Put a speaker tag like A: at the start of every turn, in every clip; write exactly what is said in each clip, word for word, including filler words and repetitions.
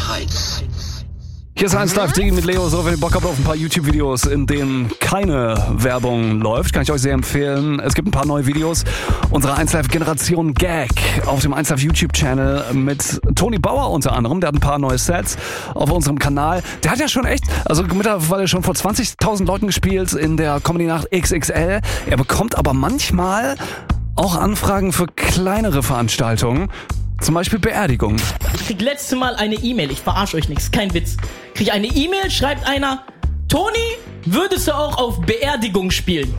A: Heights.
B: Hier ist eins Live Digi mit Leo. So, wenn ihr Bock habt auf ein paar YouTube-Videos, in denen keine Werbung läuft, kann ich euch sehr empfehlen. Es gibt ein paar neue Videos unserer eins Live Generation Gag auf dem eins Live YouTube-Channel mit Toni Bauer unter anderem. Der hat ein paar neue Sets auf unserem Kanal. Der hat ja schon echt, also mittlerweile schon vor zwanzigtausend Leuten gespielt in der Comedy-Nacht X X L. Er bekommt aber manchmal auch Anfragen für kleinere Veranstaltungen. Zum Beispiel Beerdigungen.
C: Ich krieg letzte Mal eine E-Mail, ich verarsche euch nichts, kein Witz. Krieg eine E-Mail, schreibt einer, Toni, würdest du auch auf Beerdigung spielen?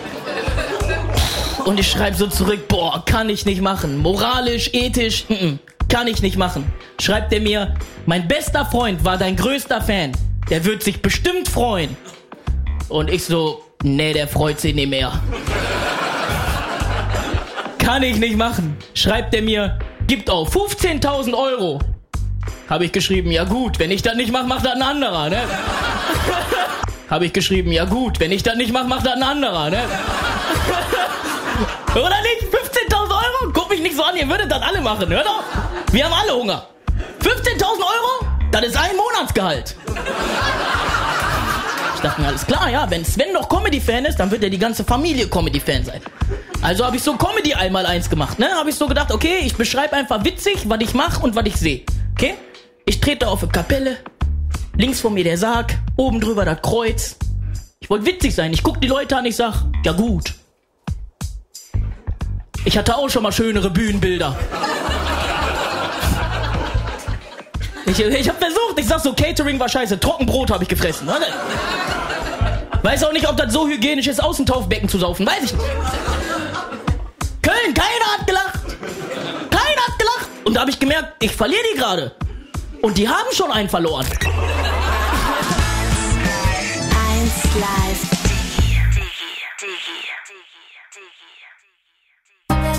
C: Und ich schreibe so zurück, boah, kann ich nicht machen. Moralisch, ethisch, n-n, kann ich nicht machen. Schreibt er mir, mein bester Freund war dein größter Fan. Der wird sich bestimmt freuen. Und ich so, nee, der freut sich nicht mehr. Kann ich nicht machen. Schreibt er mir, gibt auf fünfzehntausend Euro. Habe ich geschrieben, ja gut, wenn ich das nicht mache, macht das ein anderer, ne? Habe ich geschrieben, ja gut, wenn ich das nicht mache, macht das ein anderer, ne? Oder nicht? fünfzehntausend Euro? Guck mich nicht so an, ihr würdet das alle machen, hör doch. Wir haben alle Hunger. fünfzehntausend Euro? Das ist ein Monatsgehalt. Ich dachte mir, alles klar, ja, wenn Sven noch Comedy-Fan ist, dann wird ja die ganze Familie Comedy-Fan sein. Also habe ich so Comedy einmal eins gemacht, ne? Habe ich so gedacht, okay, ich beschreibe einfach witzig, was ich mache und was ich sehe. Okay? Ich trete auf eine Kapelle, links von mir der Sarg, oben drüber das Kreuz. Ich wollte witzig sein, ich guck die Leute an, ich sag, ja gut. Ich hatte auch schon mal schönere Bühnenbilder. Ich, ich hab versucht, ich sag so, Catering war scheiße, Trockenbrot habe ich gefressen. Ne? Weiß auch nicht, ob das so hygienisch ist, aus dem Taufbecken zu saufen, weiß ich nicht. Köln, keiner hat gelacht. Keiner hat gelacht. Und da habe ich gemerkt, ich verliere die gerade. Und die haben schon einen verloren.
D: eins Live. Digi, Digi, Digi, Digi, Digi.